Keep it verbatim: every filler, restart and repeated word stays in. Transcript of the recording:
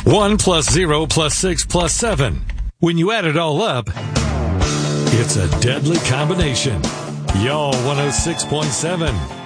One plus zero plus six plus seven. When you add it all up, it's a deadly combination. Y'all one oh six point seven.